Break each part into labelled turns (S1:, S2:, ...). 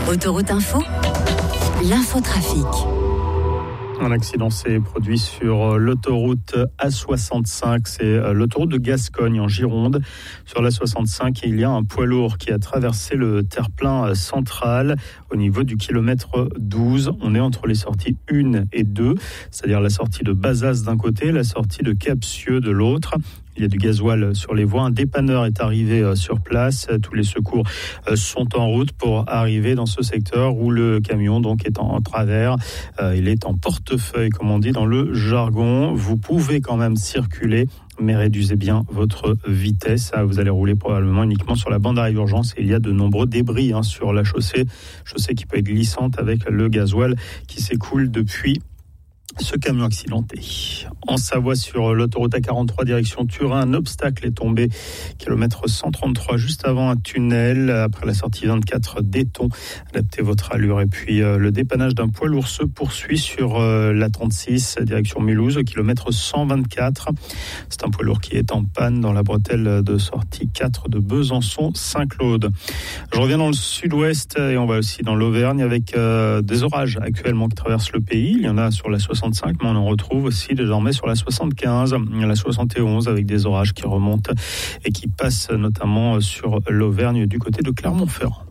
S1: Autoroute Info, l'infotrafic.
S2: Un accident s'est produit sur l'autoroute A65, c'est l'autoroute de Gascogne en Gironde. Sur l'A65, il y a un poids lourd qui a traversé le terre-plein central au niveau du kilomètre 12. On est entre les sorties 1 et 2, c'est-à-dire la sortie de Bazas d'un côté, la sortie de Capsieux de l'autre. Il y a du gasoil sur les voies. Un dépanneur est arrivé sur place. Tous les secours sont en route pour arriver dans ce secteur où le camion donc est en travers. Il est en portefeuille, comme on dit dans le jargon. Vous pouvez quand même circuler, mais réduisez bien votre vitesse. Vous allez rouler probablement uniquement sur la bande d'arrêt d'urgence. Et il y a de nombreux débris sur la chaussée qui peut être glissante avec le gasoil qui s'écoule depuis ce camion accidenté. En Savoie, sur l'autoroute A43 direction Turin, un obstacle est tombé kilomètre 133 juste avant un tunnel après la sortie 24 d'Eton. Adaptez votre allure. Et puis le dépannage d'un poids lourd se poursuit sur la 36 direction Mulhouse au kilomètre 124. C'est un poids lourd qui est en panne dans la bretelle de sortie 4 de Besançon-Saint-Claude. Je reviens dans le sud-ouest et on va aussi dans l'Auvergne avec des orages actuellement qui traversent le pays. Il y en a sur la 65, mais on en retrouve aussi désormais sur la 75, la 71 avec des orages qui remontent et qui passent notamment sur l'Auvergne du côté de Clermont-Ferrand.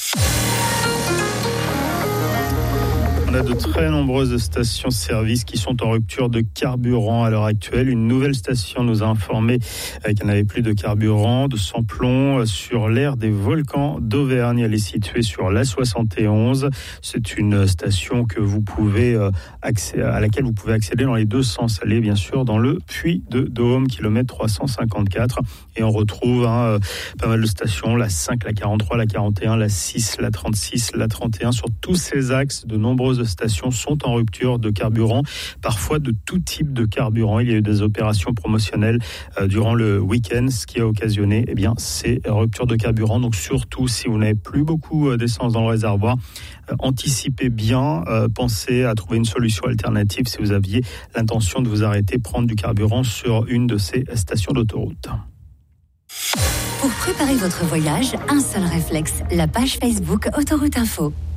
S2: On a de très nombreuses stations-service qui sont en rupture de carburant à l'heure actuelle. Une nouvelle station nous a informé qu'il n'y avait plus de carburant, de sans-plomb sur l'aire des volcans d'Auvergne. Elle est située sur l'A71. C'est une station que vous pouvez à laquelle vous pouvez accéder dans les deux sens. Elle est bien sûr dans le Puy de Dôme, kilomètre 354. Et on retrouve pas mal de stations, la 5, la 43, la 41, la 6, la 36, la 31. Sur tous ces axes, de nombreuses stations sont en rupture de carburant, parfois de tout type de carburant. Il y a eu des opérations promotionnelles durant le week-end, ce qui a occasionné ces ruptures de carburant. Donc surtout, si vous n'avez plus beaucoup d'essence dans le réservoir, anticipez bien, pensez à trouver une solution alternative si vous aviez l'intention de vous arrêter, prendre du carburant sur une de ces stations d'autoroute.
S1: Pour préparer votre voyage, un seul réflexe, la page Facebook Autoroute Info.